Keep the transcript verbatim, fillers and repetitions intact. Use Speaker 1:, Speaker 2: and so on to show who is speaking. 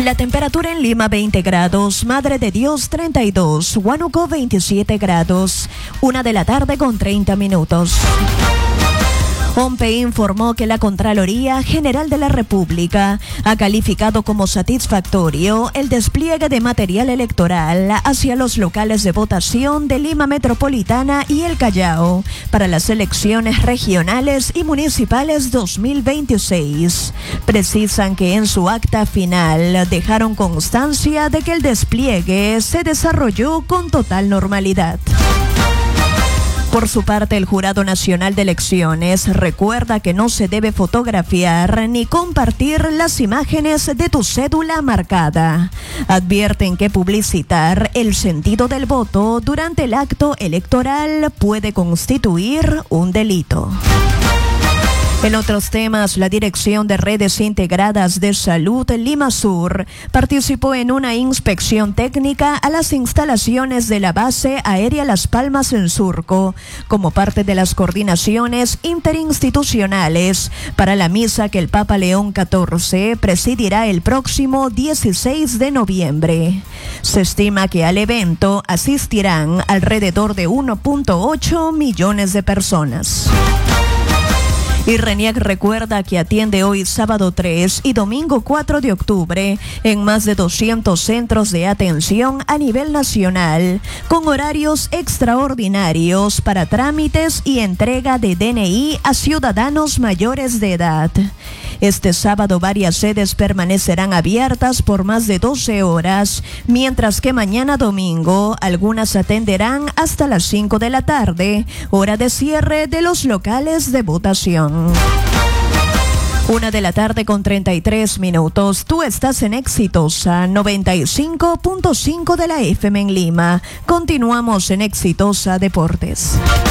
Speaker 1: La temperatura en Lima veinte grados, Madre de Dios treinta y dos, Huánuco veintisiete grados, una de la tarde con treinta minutos. OMPE informó que la Contraloría General de la República ha calificado como satisfactorio el despliegue de material electoral hacia los locales de votación de Lima Metropolitana y El Callao para las elecciones regionales y municipales dos mil veintiséis. Precisan que en su acta final dejaron constancia de que el despliegue se desarrolló con total normalidad. Por su parte, el Jurado Nacional de Elecciones recuerda que no se debe fotografiar ni compartir las imágenes de tu cédula marcada. Advierten que publicitar el sentido del voto durante el acto electoral puede constituir un delito. En otros temas, la Dirección de Redes Integradas de Salud Lima Sur participó en una inspección técnica a las instalaciones de la base aérea Las Palmas en Surco, como parte de las coordinaciones interinstitucionales para la misa que el Papa León catorce presidirá el próximo dieciséis de noviembre. Se estima que al evento asistirán alrededor de uno punto ocho millones de personas. Y RENIEC recuerda que atiende hoy sábado tres y domingo cuatro de octubre en más de doscientos centros de atención a nivel nacional, con horarios extraordinarios para trámites y entrega de D N I a ciudadanos mayores de edad. Este sábado varias sedes permanecerán abiertas por más de doce horas, mientras que mañana domingo algunas atenderán hasta las cinco de la tarde, hora de cierre de los locales de votación. Una de la tarde con treinta y tres minutos. Tú estás en Exitosa noventa y cinco punto cinco de la F M en Lima. Continuamos en Exitosa Deportes.